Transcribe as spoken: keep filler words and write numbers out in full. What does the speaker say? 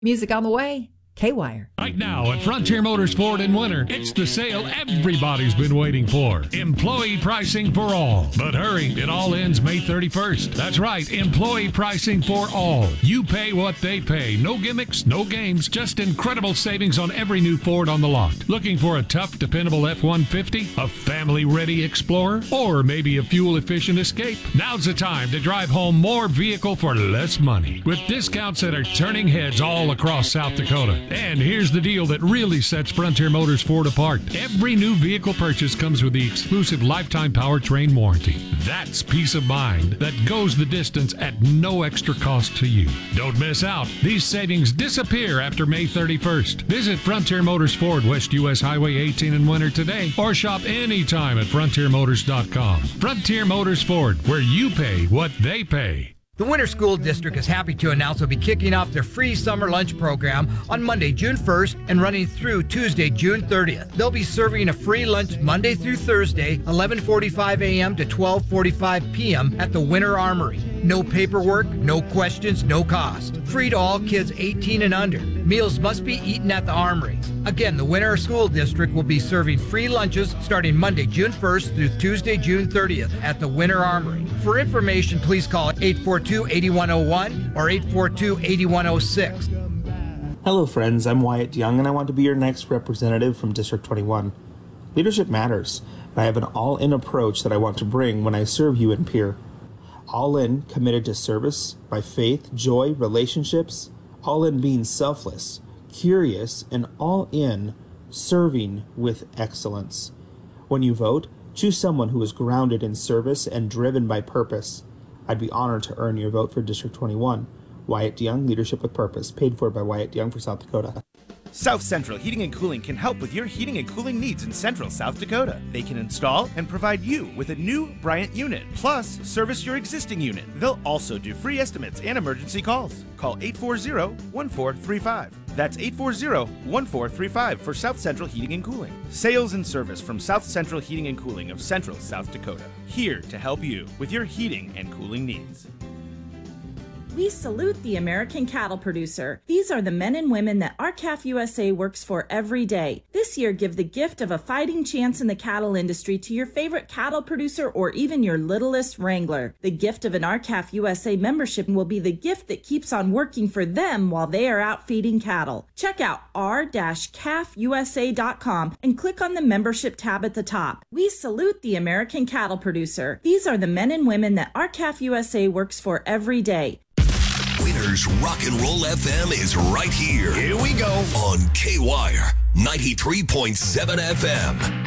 Music on the way. K-Wire. Right now at Frontier Motors Ford in Winter, it's the sale everybody's been waiting for. Employee pricing for all. But hurry, it all ends May thirty-first. That's right, employee pricing for all. You pay what they pay. No gimmicks, no games, just incredible savings on every new Ford on the lot. Looking for a tough, dependable F one fifty? A family-ready Explorer? Or maybe a fuel-efficient Escape? Now's the time to drive home more vehicle for less money. With discounts that are turning heads all across South Dakota. And here's the deal that really sets Frontier Motors Ford apart. Every new vehicle purchase comes with the exclusive lifetime powertrain warranty. That's peace of mind that goes the distance at no extra cost to you. Don't miss out. These savings disappear after May thirty-first. Visit Frontier Motors Ford, West U S Highway eighteen in Winter today, or shop anytime at frontier motors dot com. Frontier Motors Ford, where you pay what they pay. The Winter School District is happy to announce they'll be kicking off their free summer lunch program on Monday, June first, and running through Tuesday, June thirtieth. They'll be serving a free lunch Monday through Thursday, eleven forty-five a.m. to twelve forty-five p.m. at the Winter Armory. No paperwork, no questions, no cost. Free to all kids eighteen and under. Meals must be eaten at the Armory. Again, the Winter School District will be serving free lunches starting Monday, June first through Tuesday, June thirtieth at the Winter Armory. For information, please call eight four two, eight one zero one or eight four two, eight one zero six. Hello friends, I'm Wyatt Young and I want to be your next representative from District twenty-one. Leadership matters, and I have an all-in approach that I want to bring when I serve you in Pierre. All in, committed to service, by faith, joy, relationships, all in being selfless, curious, and all in serving with excellence. When you vote, choose someone who is grounded in service and driven by purpose. I'd be honored to earn your vote for District twenty-one. Wyatt Young, Leadership with Purpose, paid for by Wyatt Young for South Dakota. South Central Heating and Cooling can help with your heating and cooling needs in Central South Dakota. They can install and provide you with a new Bryant unit, plus service your existing unit. They'll also do free estimates and emergency calls. Call eight four zero, one four three five. That's eight four zero, one four three five for South Central Heating and Cooling. Sales and service from South Central Heating and Cooling of Central South Dakota. Here to help you with your heating and cooling needs. We salute the American cattle producer. These are the men and women that R C A F U S A works for every day. This year, give the gift of a fighting chance in the cattle industry to your favorite cattle producer or even your littlest wrangler. The gift of an R C A F U S A membership will be the gift that keeps on working for them while they are out feeding cattle. Check out r dash c a f u s a dot com and click on the membership tab at the top. We salute the American cattle producer. These are the men and women that R C A F U S A works for every day. Winter's Rock and Roll F M is right here. Here we go. On K-Wire ninety-three point seven F M.